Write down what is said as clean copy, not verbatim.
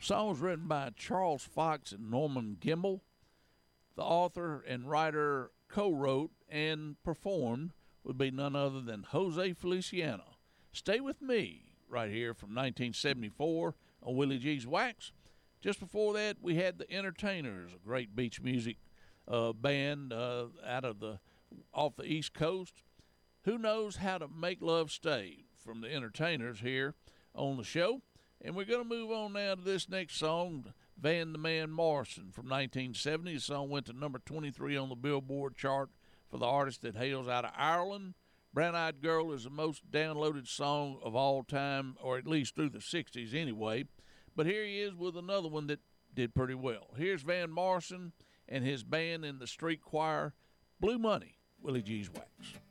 Song was written by Charles Fox and Norman Gimbel. The author and writer co-wrote and performed would be none other than Jose Feliciano. Stay with me right here from 1974 on Willie G's Wax. Just before that, we had the Entertainers, a great beach music band off the East Coast. Who Knows How to Make Love Stay from the Entertainers here on the show. And we're going to move on now to this next song, Van the Man Morrison from 1970. The song went to number 23 on the Billboard chart for the artist that hails out of Ireland. Brown Eyed Girl is the most downloaded song of all time, or at least through the 60s anyway. But here he is with another one that did pretty well. Here's Van Morrison and his band in the street choir, Blue Money, Willie G's Wax.